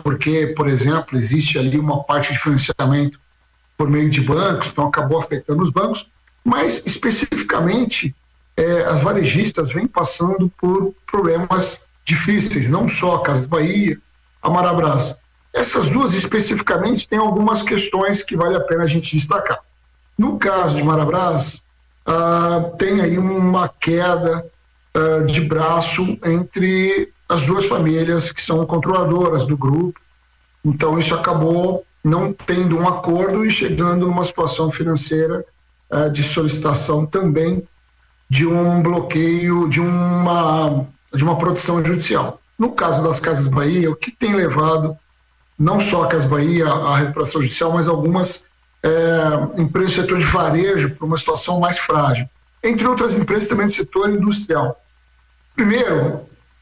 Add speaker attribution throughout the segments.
Speaker 1: porque, por exemplo, existe ali uma parte de financiamento por meio de bancos, então acabou afetando os bancos, mas especificamente as varejistas vêm passando por problemas difíceis, não só a Casas Bahia, a Marabras. Essas duas especificamente têm algumas questões que vale a pena a gente destacar. No caso de Marabras, tem aí uma queda de braço entre as duas famílias que são controladoras do grupo, então isso acabou não tendo um acordo e chegando numa situação financeira de solicitação também de um bloqueio, de uma proteção judicial. No caso das Casas Bahia, o que tem levado não só a Casas Bahia à recuperação judicial, mas algumas empresas do setor de varejo para uma situação mais frágil, entre outras empresas também do setor industrial. Primeiro,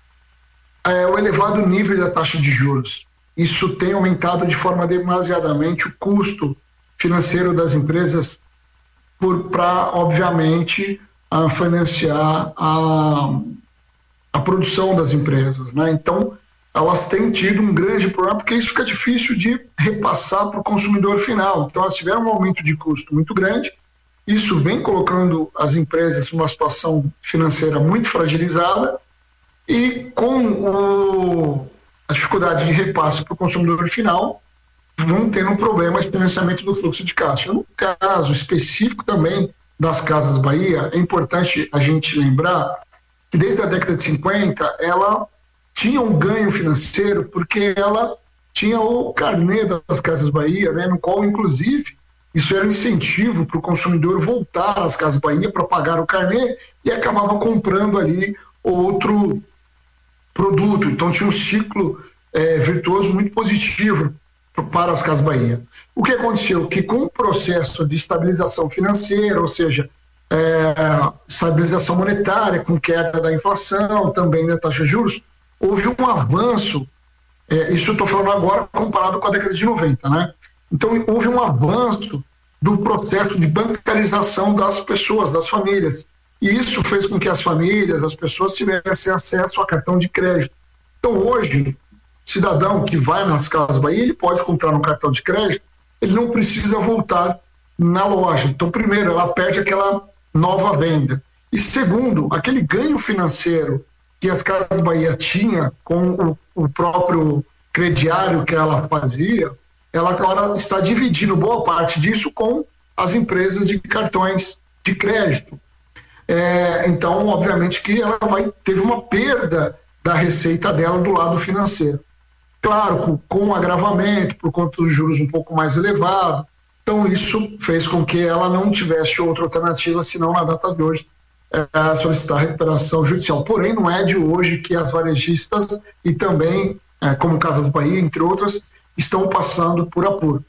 Speaker 1: o elevado nível da taxa de juros. Isso tem aumentado de forma demasiadamente o custo financeiro das empresas para, obviamente, financiar a produção das empresas, né? Então, elas têm tido um grande problema, porque isso fica difícil de repassar para o consumidor final. Então, elas tiveram um aumento de custo muito grande, isso vem colocando as empresas numa situação financeira muito fragilizada, e com a dificuldade de repasse para o consumidor final, vão tendo um problema de financiamento do fluxo de caixa. No caso específico também das Casas Bahia, é importante a gente lembrar que desde a década de 50 ela tinha um ganho financeiro porque ela tinha o carnê das Casas Bahia, né, no qual, inclusive, isso era um incentivo para o consumidor voltar às Casas Bahia para pagar o carnê e acabava comprando ali outro produto. Então tinha um ciclo virtuoso muito positivo para as Casas Bahia. O que aconteceu? Que com o processo de estabilização financeira, ou seja, estabilização monetária, com queda da inflação, também da taxa de juros, houve um avanço, isso eu estou falando agora comparado com a década de 90, né? Então houve um avanço do processo de bancarização das pessoas, das famílias, e isso fez com que as famílias, as pessoas tivessem acesso a cartão de crédito. Então hoje, cidadão que vai nas Casas Bahia, ele pode comprar no cartão de crédito, ele não precisa voltar na loja. Então, primeiro, ela perde aquela nova venda. E segundo, aquele ganho financeiro que as Casas Bahia tinha com o próprio crediário que ela fazia, ela agora está dividindo boa parte disso com as empresas de cartões de crédito. Então, obviamente que ela teve uma perda da receita dela do lado financeiro. Claro, com um agravamento, por conta dos juros um pouco mais elevados. Então, isso fez com que ela não tivesse outra alternativa, senão na data de hoje, solicitar recuperação judicial. Porém, não é de hoje que as varejistas e também, como Casas Bahia, entre outras, estão passando por apuro.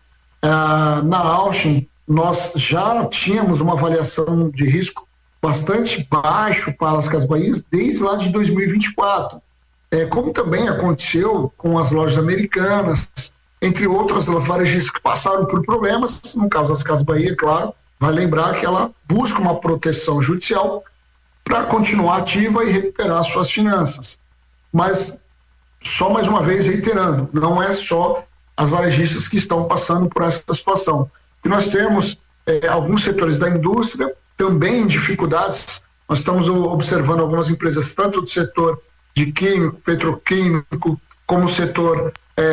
Speaker 1: Na Auchin, nós já tínhamos uma avaliação de risco bastante baixo para as Casas Bahia desde lá de 2024. Como também aconteceu com as lojas americanas, entre outras varejistas que passaram por problemas. No caso das Casas Bahia, claro, vai lembrar que ela busca uma proteção judicial para continuar ativa e recuperar suas finanças. Mas, só mais uma vez reiterando, não é só as varejistas que estão passando por essa situação. E nós temos alguns setores da indústria também em dificuldades. Nós estamos observando algumas empresas, tanto do setor de químico, petroquímico, como o setor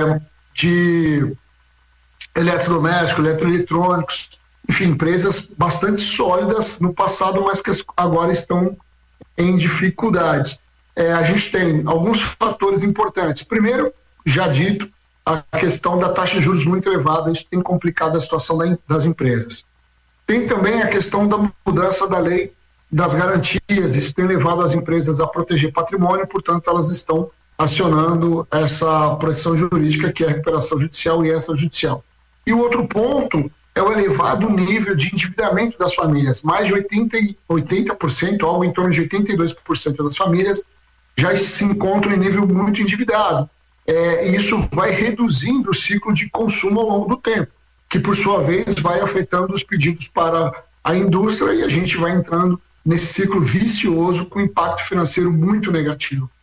Speaker 1: de eletrodoméstico, eletroeletrônicos, enfim, empresas bastante sólidas no passado, mas que agora estão em dificuldades. A gente tem alguns fatores importantes. Primeiro, já dito, a questão da taxa de juros muito elevada, isso tem complicado a situação das empresas. Tem também a questão da mudança da lei das garantias, isso tem levado as empresas a proteger patrimônio, portanto elas estão acionando essa proteção jurídica, que é a recuperação judicial e extrajudicial. E o outro ponto é o elevado nível de endividamento das famílias. Mais de 80%, algo em torno de 82% das famílias já se encontram em nível muito endividado. E isso vai reduzindo o ciclo de consumo ao longo do tempo, que por sua vez vai afetando os pedidos para a indústria, e a gente vai entrando nesse ciclo vicioso com impacto financeiro muito negativo.